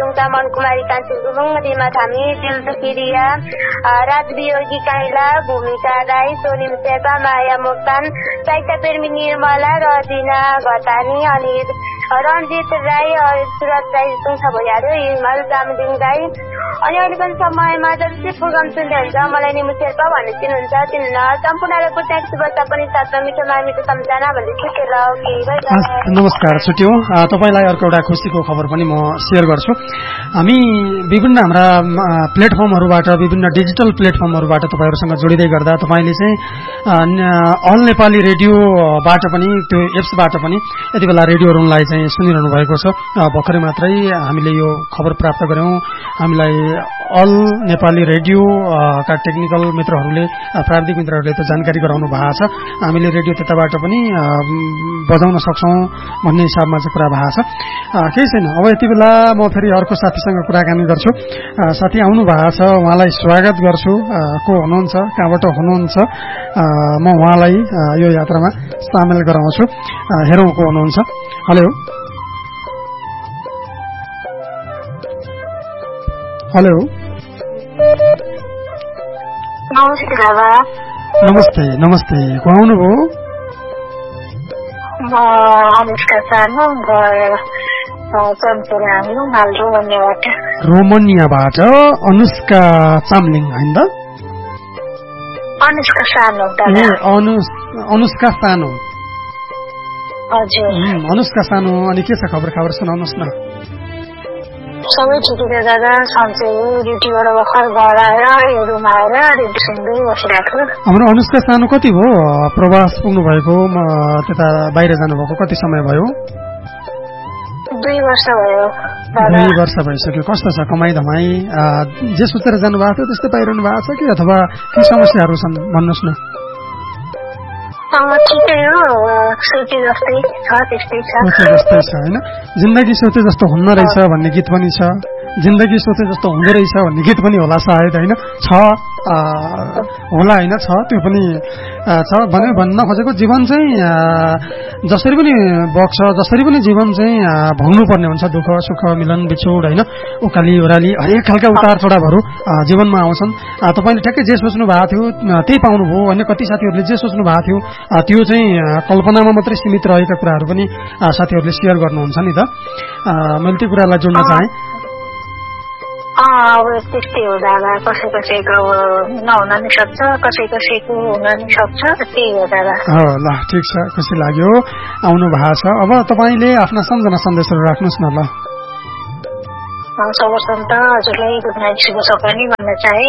दाङपातुङका मनकुमारी कान्छी गुरुङ, रिमा थामी, दिलदुखी रिया, राजवियोगी काइला, भूमिका राई, सोनिम शेर्पा, माया मोक्तान, साहित्य प्रेमी निर्मला, रजिना घतानी, अनि रञ्जित राई, सुरत राई तुङसा भइहाल्यो, हिमाल जामदिङ राई, अनि अहिले पनि समयमा जति प्रोग्राम सुन्दै हुन्छ मलाई निमु शेर्पा भन्ने चिन्नुहुन्छ, सम्पूर्णलाई पुट्याक शुभता पनि साथमा मिठो मामिठो सम्झना भन्दै छुटेर नमस्कार छुट्यौँ। तपाईँलाई अर्को एउटा खुसीको खबर पनि म सेयर गर्छु। हामी विभिन्न हाम्रा प्लेटफर्महरूबाट, विभिन्न डिजिटल प्लेटफर्महरूबाट तपाईँहरूसँग जोडिँदै गर्दा तपाईँले चाहिँ अल नेपाली रेडियोबाट पनि, त्यो एप्सबाट पनि यति बेला रेडियो रुनलाई चाहिँ सुनिरहनु भएको छ। भर्खरै मात्रै हामीले यो खबर प्राप्त गऱ्यौँ। हामीलाई अल नेपाली रेडियोका टेक्निकल मित्रहरूले, प्राविधिक मित्रहरूले त जानकारी गराउनु भएको छ। हामीले रेडियो त्यताबाट पनि बजाउन सक्छौँ भन्ने हिसाबमा चाहिँ कुरा भएको छ। केही छैन, अब यति बेला म फेरि अर्को साथीसँग कुराकानी गर्छु। साथी आउनु भएको छ, उहाँलाई स्वागत गर्छु। को हुनुहुन्छ, कहाँबाट हुनुहुन्छ, म उहाँलाई यो यात्रामा सामेल गराउँछु। हेरौँ को हुनुहुन्छ। हेलो हेलो नमस्ते नमस्ते, को आउनुभयो? रोमनियाबाट अनुष्का चामलिङ होइन त? अनुष्का सानो। अनुष्का सानो, अनि के छ खबर सुनाउनुहोस् न। सबै ठिकै छ दादा, सन्चै हो। ड्युटीबाट भर्खर घर आएर यो रुम आएर ड्युटी सुन्दै बसिरहेको। हाम्रो अनुष्का सानो कति भयो प्रवास पुग्नु भएको, त्यता बाहिर जानुभएको कति समय भयो? 2 वर्ष भयो। 2 वर्ष भइसक्यो। कस्तो छ कमाई धमाई? जे सोचेर जानुभएको थियो त्यस्तै पाइरहनु भएको छ कि अथवा के समस्याहरू छन् भन्नुहोस् न। ठिकै हो, सोचे जस्तै छ, त्यस्तै छ। सोचे जस्तै छ होइन। जिन्दगी सोचे जस्तो हुन्न रहेछ भन्ने गीत पनि छ, जिन्दगी सोचे जस्तो हुँदो रहेछ भन्ने गीत पनि होला सायद होइन। छ होला होइन, छ त्यो पनि छ। भन्न खोजेको जीवन चाहिँ जसरी पनि बग्छ, जसरी पनि जीवन चाहिँ भोग्नु पर्ने हुन्छ। दुःख सुख, मिलन बिछोड होइन, उकाली ओह्राली हरेक खालका उतार चढावहरू जीवनमा आउँछन्। तपाईँले ठ्याक्कै जे सोच्नु भएको थियो त्यही पाउनुभयो होइन। कति साथीहरूले जे सोच्नु भएको थियो त्यो चाहिँ कल्पनामा मात्रै सीमित रहेका कुराहरू पनि साथीहरूले सेयर गर्नुहुन्छ नि त। मैले त्यो कुरालाई जोड्न चाहेँ। अब त्यस्तै हो दादा, कसैको नहुन नि सक्छ, कसैको हुन नि सक्छ, त्यही हो दादा। ल ठिक छ, खुसी लाग्यो आउनु भएको छ। अब तपाईँले आफ्ना सम्झना सन्देशहरू राख्नुहोस् न। ल सर्वप्रथम त हजुरलाई गुड नाइट शुभ सपनी भन्न चाहे,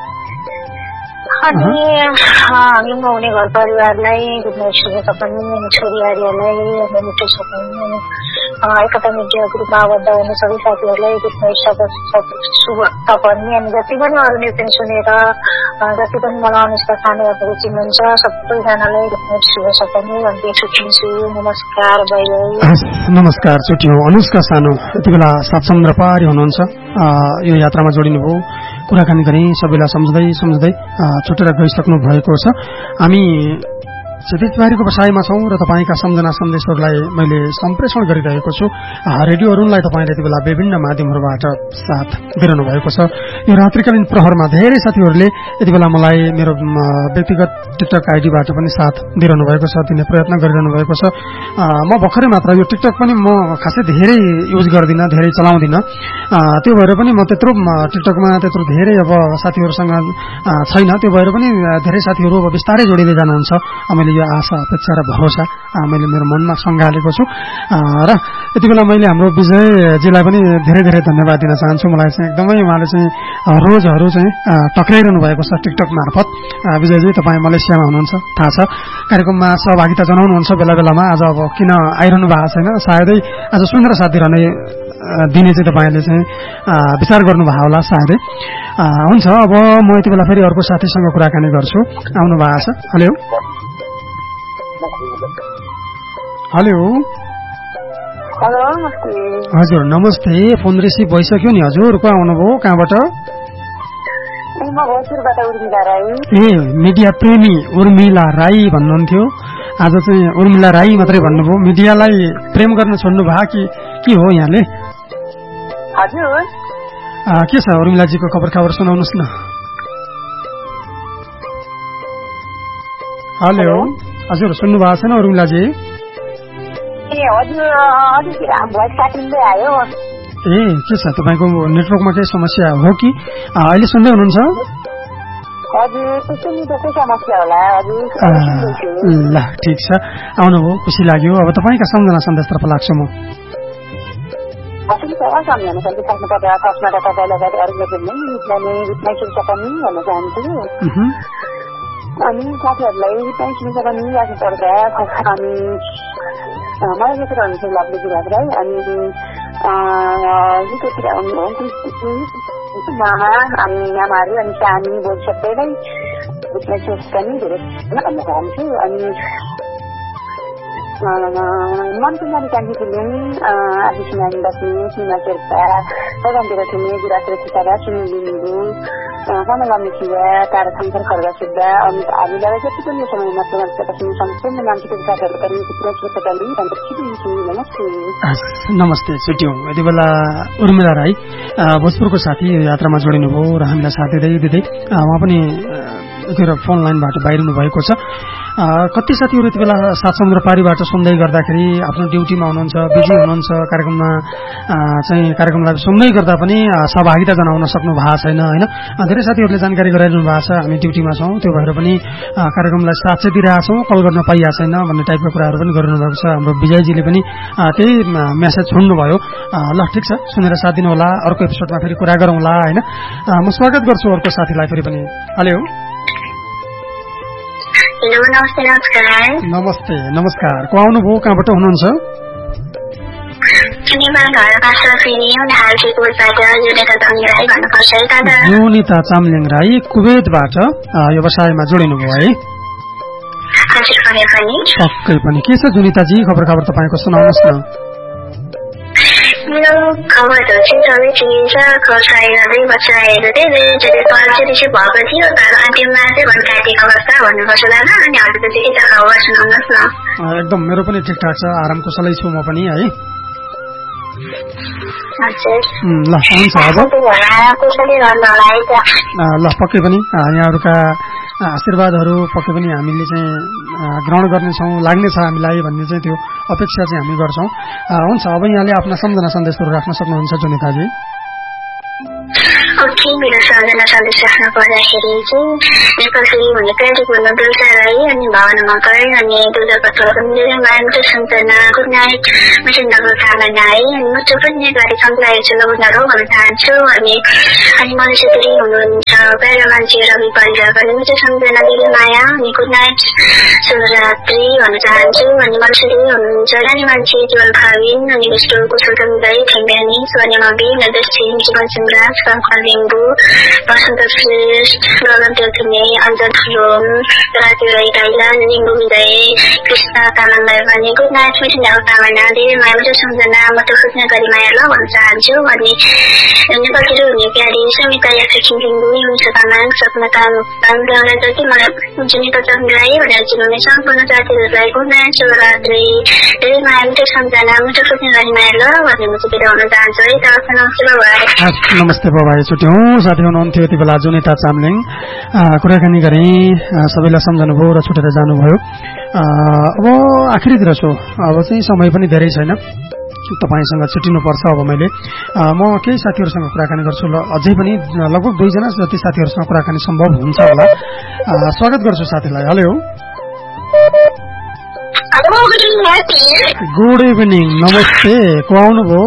अनि हामी हुने घर परिवारलाई गुड नाइट शुभ सपनी, छोरीहारीहरूलाई मिठो सपनी, एकता मिडिया ग्रुपमा आबद्ध हुने सबै साथीहरूलाई गुड नाइट शुभ सपनी, अनि जति पनि अरू न्युज सुनेर जति पनि मलाई अनुष्का सानोहरू चिन्नुहुन्छ सबैजनालाई गुड नाइट शुभ सपनी भन्दै छुट्टिन्छु। नमस्कार, बाई बाई। नमस्कार, छुट्यौँ। अनुष्का सानो यति बेला 7 समुद्र पारी हुनुहुन्छ, यो यात्रामा जोडिनुभयो। कुराकानी गरी सबैलाई सम्झँदै छुटेर गइसक्नु भएको छ। हामी क्षतिबारीको बसाइमा छौँ र तपाईँका सम्झना सन्देशहरूलाई मैले सम्प्रेषण गरिरहेको छु। रेडियो रुनलाई तपाईँले यति बेला विभिन्न माध्यमहरूबाट साथ दिइरहनु भएको छ। यो रात्रिकालीन प्रहरमा धेरै साथीहरूले यति बेला मलाई मेरो व्यक्तिगत टिकटक आइडीबाट पनि साथ दिइरहनु भएको छ, दिने प्रयत्न गरिरहनु भएको छ। म भर्खरै मात्र यो टिकटक पनि म खासै धेरै युज गर्दिनँ, धेरै चलाउँदिनँ। त्यो भएर पनि म त्यत्रो टिकटकमा त्यत्रो धेरै अब साथीहरूसँग छैन। त्यो भएर पनि धेरै साथीहरू अब बिस्तारै जोडिँदै जानुहुन्छ। मैले यो आशा अपेक्षा र भरोसा मैले मेरो मनमा सँगालेको छु। र यति बेला मैले हाम्रो विजयजीलाई पनि धेरै धेरै धन्यवाद दिन चाहन्छु। मलाई चाहिँ एकदमै उहाँले चाहिँ रोजहरू चाहिँ टक्राइरहनु भएको छ टिकटक मार्फत। विजयजी, तपाईँ मलेसियामा हुनुहुन्छ थाहा छ, कार्यक्रममा सहभागिता जनाउनुहुन्छ बेला बेलामा। आज अब किन आइरहनु भएको छैन, सायदै आज सुनेर साथ दिने चाहिँ तपाईँले चाहिँ विचार गर्नुभयो होला सायदै। हुन्छ, अब म यति बेला फेरि अर्को साथीसँग कुराकानी गर्छु, आउनु भएको छ। हेलो हेलो हजुर नमस्ते। फोन रिसिभ भइसक्यो नि हजुर, को आउनुभयो, कहाँबाट? ए मिडिया प्रेमी उर्मिला राई भन्नुहुन्थ्यो, आज चाहिँ उर्मिला राई मात्रै भन्नुभयो। मिडियालाई प्रेम गर्न छोड्नु भयो कि के हो यहाँले? हजुर के छ उर्मिलाजीको खबर सुनाउनुहोस् न। हेलो हजुर सुन्नु भएको छैन उर्मिलाजी? ए हजुर भोइस काटिँदै आयो। ए के छ तपाईँको नेटवर्कमा केही समस्या हो कि अहिले सुन्दै हुनुहुन्छ? हजुर त्यस्तो नेटवर्ककै समस्या होला हजुर। ल ठिक छ आउनुभयो खुसी लाग्यो। अब तपाईँका सम्झना सन्देशतर्फ लाग्छु म। सम्झना सन्देश राख्नुपर्दा फर्स्टमा त तपाईँलाई अगाडि अरूले नै गीतलाई सुनिसकनी भन्न चाहन्छु। अनि साथीहरूलाई गीतलाई सुनिसकनी राख्नुपर्दा अनि मलाई के रहन्छ लभली विराज राई अनि मामा अनि आमाहरू अनि सानी बोल सबैलाई गीतलाई सुनिसकनी धेरै भन्न चाहन्छु। अनि मनको नानी कान्छी फिल्म आशिष नानी बस्ने सीमा शेर्पा प्रबन्धेर थिए गुराश्री सितारा सुनिल लिम्बू कमला मिठिया तारा शङ्कर खड्गा सुब्बा अमित आदिलाई जति पनि समयमा समाजपछि सम्पूर्ण मान्छेको साथीहरू पनि नमस्ते छुट्यौँ। यति बेला उर्मिला राई भोजपुरको साथी यात्रामा जोडिनुभयो र हामीलाई साथ दिँदै उहाँ पनि फोन लाइनबाट बाहिरिनु भएको छ। कति साथीहरू यति बेला सात समुद्र पारीबाट सुन्दै गर्दाखेरि आफ्नो ड्युटीमा हुनुहुन्छ, बिजी हुनुहुन्छ, कार्यक्रमलाई सुन्दै गर्दा पनि सहभागिता जनाउन सक्नु भएको छैन होइन। धेरै साथीहरूले जानकारी गराइदिनु भएको छ हामी ड्युटीमा छौँ, त्यो भएर पनि कार्यक्रमलाई साथ चाहिँ दिइरहेछौँ, कल गर्न पाइएको छैन भन्ने टाइपको कुराहरू पनि गरिनु भएको छ। हाम्रो विजयजीले पनि त्यही मेसेज छोड्नुभयो। ल ठिक छ सुनेर साथ दिनु होला, अर्को एपिसोडमा फेरि कुरा गरौँला होइन। म स्वागत गर्छु अर्को साथीलाई फेरि पनि। हेलो नमस्ते नमस्कार को आउनुभयो कहाँबाट हुनुहुन्छ? योनिता चामलिङ राई कुवेतबाट व्यवसायमा जोडिनुभयो है? पक्कै पनि। के छ जुनिताजी खबर तपाईँको सुनाउनुहोस् न। मेरो खबरहरू चाहिँ सबै ठिकै छ। खसाइ गर्दै बसिरहेको थिएँ। धेरै परीक्षा चाहिँ भएको थियो तर अन्तिममा चाहिँ भन्काटिएको अवस्था भन्नुपर्छ दादा। अनि हजुरको चाहिँ के छ खबर सुनाउनुहोस् न। एकदम मेरो पनि ठिकठाक छ, आराम कुशलै छु म पनि है। ल हुन्छ अब ल पक्कै पनि यहाँहरूका आशीर्वादहरू पक्कै पनि हामीले चाहिँ ग्रहण गर्नेछौँ, लाग्नेछ हामीलाई भन्ने चाहिँ त्यो अपेक्षा चाहिँ हामी गर्छौँ। हुन्छ अब यहाँले आफ्ना सम्झना सन्देशहरू राख्न सक्नुहुन्छ जुनिताजी। ओके मेरो सम्झना सन्देश राख्न पर्दाखेरि चाहिँ नेपाल फिल्म हुने प्यारेको बेलसा राई अनि भावना मकर अनि दुर्गा पत्रको धेरै मायाको सम्झना गुड नाइट मिसिन्दाको कामना है। अनि मुटु पनि गाडी सम्झाएको छु लगुनारो भन्न चाहन्छु। अनि मलाई चाहिँ हुनुहुन्छ प्यारो मान्छे रवि पन्जाब अनि मुटु सम्झना दिदी माया अनि गुड नाइट शुभरात्रि भन्न चाहन्छु। अनि मलाई चाहिँ हुनुहुन्छ रानी मान्छे जीवन भाविन अनि विष्णु कुशल दाई ठेम्ब्यानी सोनिया मबी नदस्टी जीवन सिंहराज कङ्कल लिम्बू बसन्त श्रेष्ठ गगन देउथुने अञ्जन ठुलोम राजु राई गाइला लिम्बू विजय कृष्ण तामाङलाई भने गुड नाइट मिसिन्दाको कामना धेरै माया सम्झना म त खोज्ने गरी माया ल भन्न चाहन्छु। अनि नेपालतिर हुने प्यारी समिता यात्री लिम्बू हुन्छ तामाङ सपना तामाङलाई जति मलाई जुनिता चन्द्राई भनेर चिनाउने सम्पूर्ण जातिहरूलाई गुड नाइट शुभरात्रि धेरै माया सम्झना म त खोज्ने गरी माया ल भन्ने म चाहिँ बिदा हुन चाहन्छु है। नमस्ते बाबाई छुट्यौँ। साथी हुनुहुन्थ्यो यति बेला जुनिता चामलिङ कुराकानी गरे, सबैलाई सम्झनुभयो र छुटेर जानुभयो। अब आखिरीतिर छु, अब चाहिँ समय पनि धेरै छैन, तपाईँसँग छुट्टिनुपर्छ। अब मैले म केही साथीहरूसँग कुराकानी गर्छु, अझै पनि लगभग 2 जना जति साथीहरूसँग कुराकानी सम्भव हुन्छ होला। स्वागत गर्छु साथीलाई। हेलो गुड इभिनिङ नमस्ते को आउनुभयो?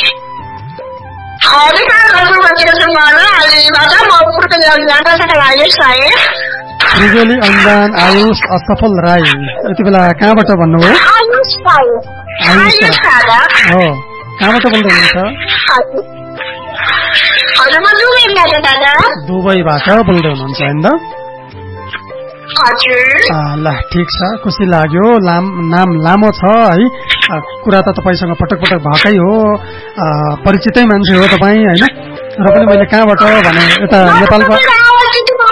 त्रिवेली अन्दान आयुष असफल राई यति बेला कहाँबाट भन्नुभयो? हो कहाँबाट बोल्दै हुनुहुन्छ? दुबईबाट बोल्दै हुनुहुन्छ होइन? ल ठिक छ, खुसी लाग्यो। नाम लामो छ है, कुरा त तपाईँसँग पटक पटक भएकै हो, परिचितै मान्छे हो तपाईँ होइन। र पनि मैले कहाँबाट भने यता नेपालको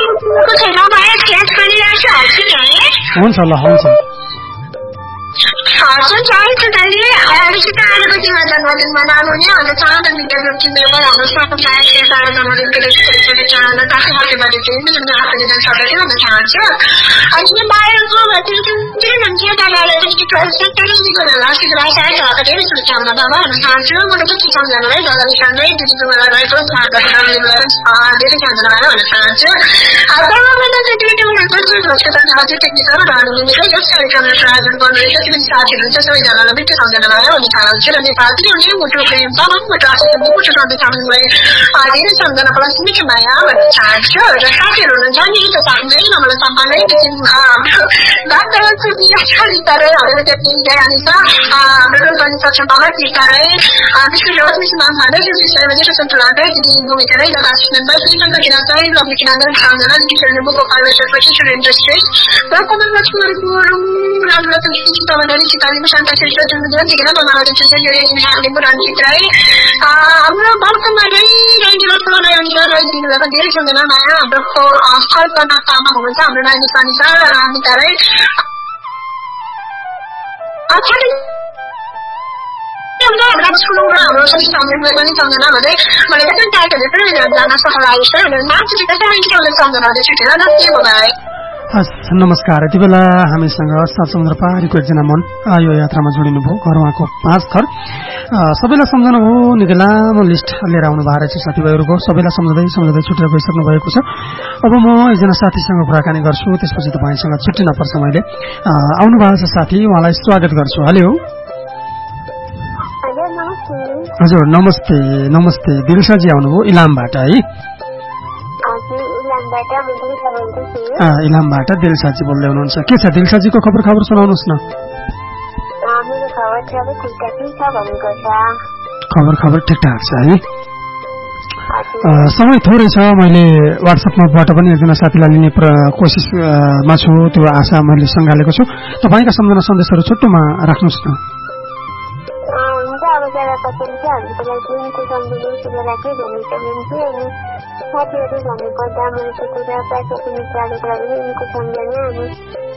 हुन्छ ल हुन्छ नमस्कार। यति बेला हामीसँग 7 समुद्र पारीको एकजना मन यो यात्रामा जोडिनुभयो। घर उहाँको 5 घर। सबैलाई सम्झाउनुभयो। निकै लामो लिस्ट लिएर आउनु भएको रहेछ साथीभाइहरूको। सबैलाई सम्झँदै सम्झँदै छुटेर गइसक्नु भएको छ। अब म एकजना साथीसँग कुराकानी गर्छु, त्यसपछि तपाईँसँग छुट्टी नपर्छ। मैले आउनु भएको छ साथी, उहाँलाई स्वागत गर्छु। हेलो हजुर, नमस्ते। नमस्ते, दिलसाजी आउनुभयो इलामबाट है? इलामबाट दिलसाजी बोल्दै हुनुहुन्छ। के छ दिलसाजीको खबर सुनाउनुहोस् न। खबर ठिकठाक छ है? समय थोरै छ। मैले वाट्सएपमाबाट पनि एकजना साथीलाई लिने कोसिसमा छु। त्यो आशा मैले सँगालेको छु। तपाईँका सम्झना सन्देशहरू छुट्टोमा राख्नुहोस् न। साथीहरू भन्नुपर्दा मैले कुरा प्राकृतिक मित्रहरूको लागि उनको सम्झना